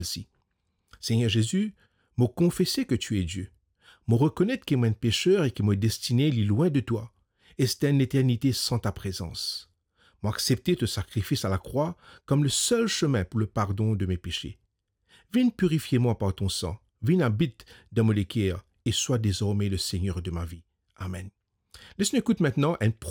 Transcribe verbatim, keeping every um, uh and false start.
celle-ci. Seigneur Jésus, me confesser que tu es Dieu, me reconnaître que moi un pécheur et que moi destiné est loin de toi, et c'est une éternité sans ta présence. Moi accepter ton sacrifice à la croix comme le seul chemin pour le pardon de mes péchés. Viens purifier-moi par ton sang, viens habite dans mon cœur et sois désormais le Seigneur de ma vie. Amen. Laisse-nous écouter maintenant un